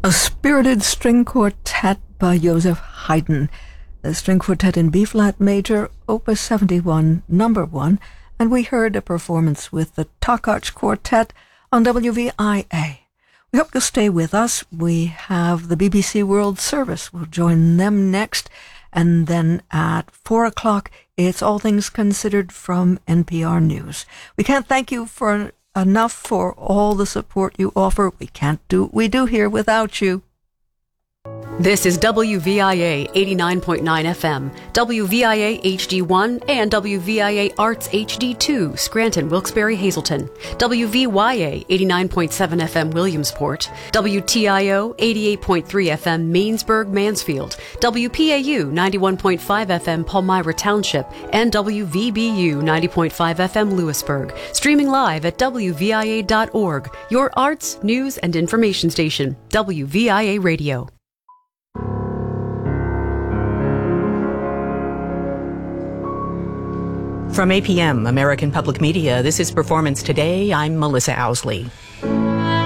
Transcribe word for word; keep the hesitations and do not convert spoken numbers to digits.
A spirited string quartet by Joseph Haydn. The string quartet in B-flat major, Opus seventy-one, number one, and we heard a performance with the Takács Quartet on W V I A. We hope you'll stay with us. We have the B B C World Service. We'll join them next. And then at four o'clock, it's All Things Considered from N P R News. We can't thank you for enough for all the support you offer. We can't do what we do here without you. This is W V I A eighty-nine point nine F M, W V I A H D one, and W V I A Arts H D two, Scranton, Wilkes-Barre, Hazleton, W V Y A eighty-nine point seven F M, Williamsport, W T I O eighty-eight point three F M, Mainsburg, Mansfield, W P A U ninety-one point five F M, Palmyra Township, and W V B U ninety point five F M, Lewisburg. Streaming live at W V I A dot org, your arts, news, and information station, W V I A Radio. From A P M, American Public Media, this is Performance Today. I'm Melissa Owsley.